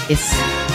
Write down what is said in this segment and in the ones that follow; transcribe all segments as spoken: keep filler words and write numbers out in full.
Es...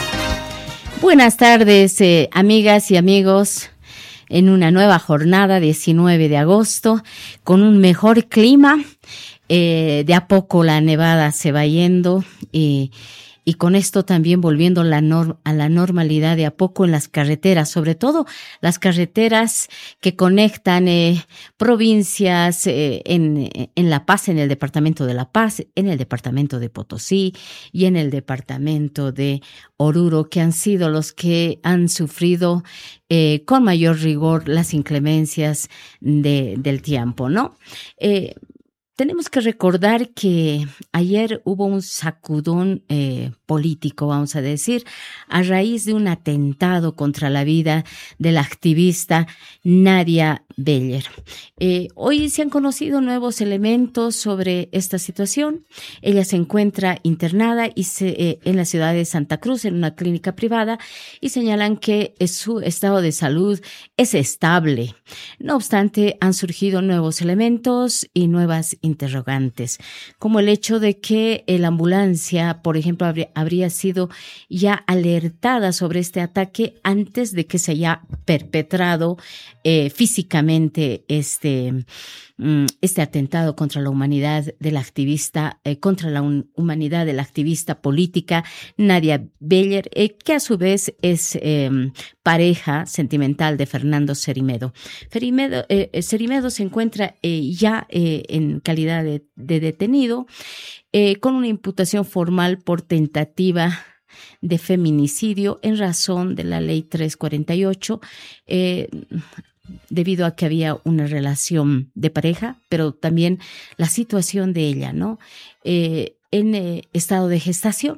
Buenas tardes, eh, amigas y amigos, en una nueva jornada, diecinueve de agosto, con un mejor clima. Eh, de a poco la nevada se va yendo y, y con esto también volviendo la norm- a la normalidad de a poco en las carreteras, sobre todo las carreteras que conectan eh, provincias eh, en, en La Paz, en el departamento de La Paz, en el departamento de Potosí y en el departamento de Oruro, que han sido los que han sufrido eh, con mayor rigor las inclemencias de, del tiempo, ¿no? Eh, Tenemos que recordar que ayer hubo un sacudón eh, político, vamos a decir, a raíz de un atentado contra la vida de la activista Nadia Beller. Eh, hoy se han conocido nuevos elementos sobre esta situación. Ella se encuentra internada y se, eh, en la ciudad de Santa Cruz, en una clínica privada, y señalan que su estado de salud es estable. No obstante, han surgido nuevos elementos y nuevas interrogantes, como el hecho de que la ambulancia, por ejemplo, habría, habría sido ya alertada sobre este ataque antes de que se haya perpetrado eh, físicamente este, este atentado contra la humanidad de la activista, eh, contra la un, humanidad de la activista política Nadia Beller, eh, que a su vez es eh, pareja sentimental de Fernando Cerimedo. Cerimedo, eh, Cerimedo se encuentra eh, ya eh, en calidad de, de detenido eh, con una imputación formal por tentativa de feminicidio en razón de la ley trescientos cuarenta y ocho, eh, debido a que había una relación de pareja, pero también la situación de ella, ¿no? Eh, en eh, estado de gestación.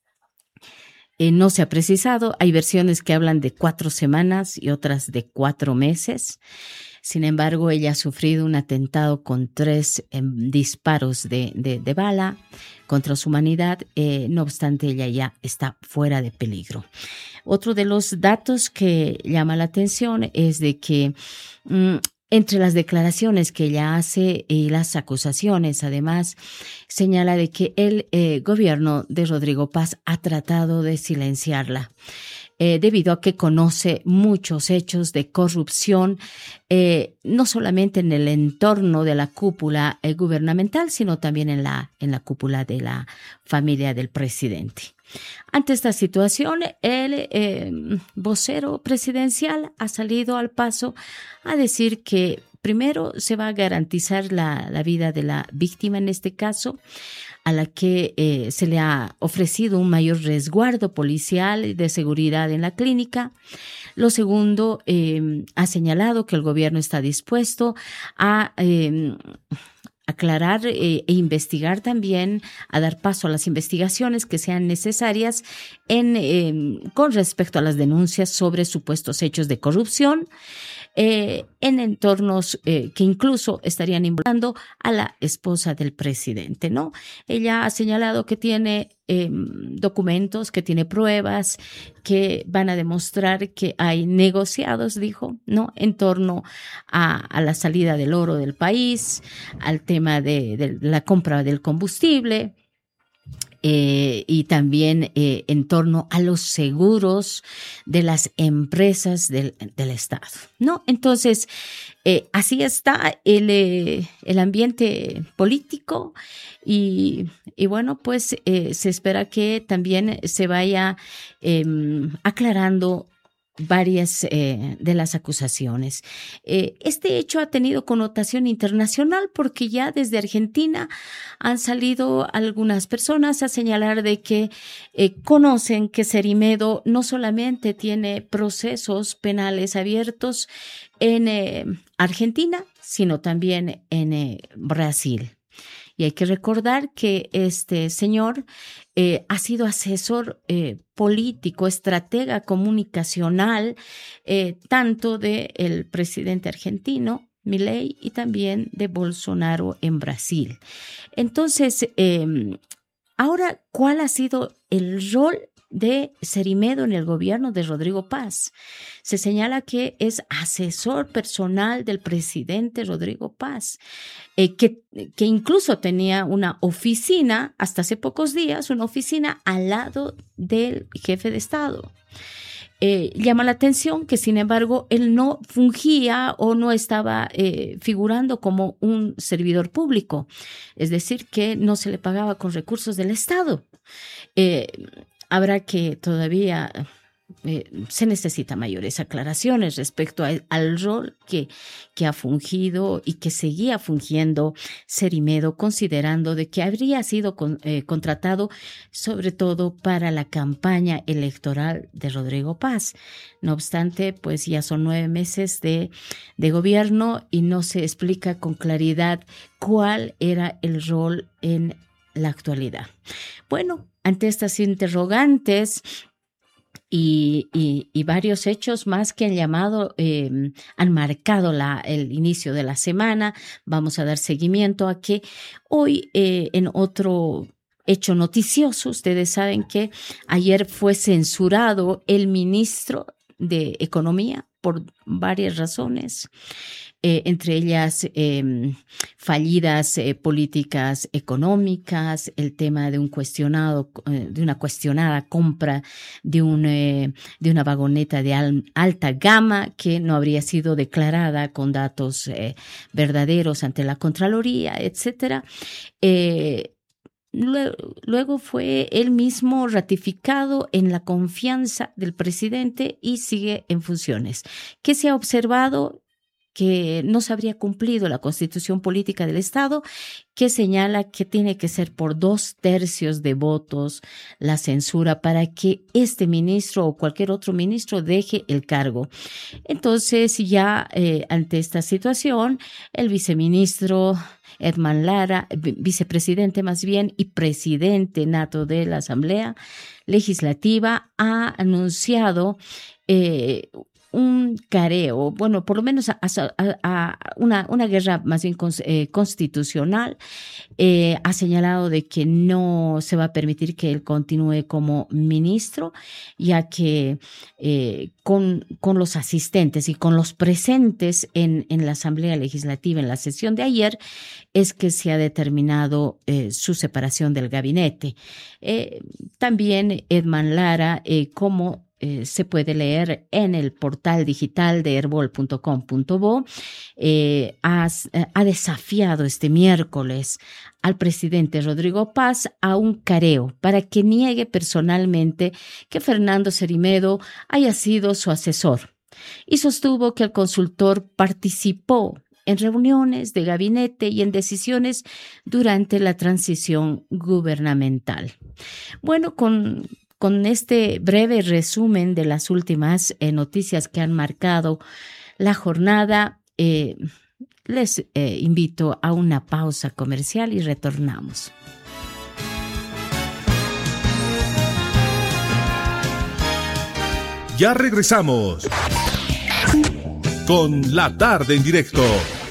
Eh, no se ha precisado, hay versiones que hablan de cuatro semanas y otras de cuatro meses. Sin embargo, ella ha sufrido un atentado con tres eh, disparos de, de, de bala contra su humanidad. Eh, no obstante, ella ya está fuera de peligro. Otro de los datos que llama la atención es de que mmm, entre las declaraciones que ella hace y las acusaciones, además, señala de que el eh, gobierno de Rodrigo Paz ha tratado de silenciarla. Eh, debido a que conoce muchos hechos de corrupción, eh, no solamente en el entorno de la cúpula eh, gubernamental, sino también en la, en la cúpula de la familia del presidente. Ante esta situación, el eh, vocero presidencial ha salido al paso a decir que primero se va a garantizar la, la vida de la víctima en este caso, a la que eh, se le ha ofrecido un mayor resguardo policial y de seguridad en la clínica. Lo segundo, eh, ha señalado que el gobierno está dispuesto a eh, aclarar eh, e investigar también, a dar paso a las investigaciones que sean necesarias en, eh, con respecto a las denuncias sobre supuestos hechos de corrupción eh, en entornos eh, que incluso estarían involucrando a la esposa del presidente, ¿no? Ella ha señalado que tiene eh, documentos, que tiene pruebas que van a demostrar que hay negociados, dijo, ¿no? En torno a, a la salida del oro del país, al tema de, de la compra del combustible. Eh, y también eh, en torno a los seguros de las empresas del, del Estado, ¿no? Entonces, eh, así está el, eh, el ambiente político y, y bueno, pues eh, se espera que también se vaya eh, aclarando varias eh, de las acusaciones. Eh, este hecho ha tenido connotación internacional porque ya desde Argentina han salido algunas personas a señalar de que eh, conocen que Cerimedo no solamente tiene procesos penales abiertos en eh, Argentina, sino también en eh, Brasil. Y hay que recordar que este señor eh, ha sido asesor eh, político, estratega comunicacional, eh, tanto del presidente argentino, Milei, y también de Bolsonaro en Brasil. Entonces, eh, ahora, ¿cuál ha sido el rol de Cerimedo en el gobierno de Rodrigo Paz. Se señala que es asesor personal del presidente Rodrigo Paz, eh, que, que incluso tenía una oficina, hasta hace pocos días, una oficina al lado del jefe de Estado. Eh, llama la atención que, sin embargo, él no fungía o no estaba eh, figurando como un servidor público, es decir, que no se le pagaba con recursos del Estado. Eh, habrá que todavía... Eh, se necesitan mayores aclaraciones respecto a, al rol que, que ha fungido y que seguía fungiendo Cerimedo, considerando de que habría sido con, eh, contratado sobre todo para la campaña electoral de Rodrigo Paz. No obstante, pues ya son nueve meses de, de gobierno y no se explica con claridad cuál era el rol en la actualidad. Bueno, ante estas interrogantes Y, y, y varios hechos más que han llamado, eh, han marcado la, el inicio de la semana. Vamos a dar seguimiento a que hoy, eh, en otro hecho noticioso, ustedes saben que ayer fue censurado el ministro de Economía por varias razones. Eh, entre ellas eh, fallidas eh, políticas económicas, el tema de un cuestionado, eh, de una cuestionada compra de un eh, de una vagoneta de al, alta gama que no habría sido declarada con datos eh, verdaderos ante la Contraloría, etcétera. Eh, Luego, luego fue él mismo ratificado en la confianza del presidente y sigue en funciones. ¿Qué se ha observado? Que no se habría cumplido la Constitución Política del Estado, que señala que tiene que ser por dos tercios de votos la censura para que este ministro o cualquier otro ministro deje el cargo. Entonces, ya eh, ante esta situación, el viceministro Edman Lara, vicepresidente más bien y presidente nato de la Asamblea Legislativa, ha anunciado eh, un careo, bueno, por lo menos a, a, a una, una guerra más bien cons, eh, constitucional. Eh, ha señalado de que no se va a permitir que él continúe como ministro, ya que eh, con, con los asistentes y con los presentes en, en la Asamblea Legislativa en la sesión de ayer es que se ha determinado eh, su separación del gabinete. Eh, también Edman Lara, eh, como Eh, se puede leer en el portal digital de herbol punto com punto bo, eh, ha, ha desafiado este miércoles al presidente Rodrigo Paz a un careo para que niegue personalmente que Fernando Cerimedo haya sido su asesor y sostuvo que el consultor participó en reuniones de gabinete y en decisiones durante la transición gubernamental. Bueno, con Con este breve resumen de las últimas eh, noticias que han marcado la jornada, eh, les eh, invito a una pausa comercial y retornamos. Ya regresamos con La Tarde en Directo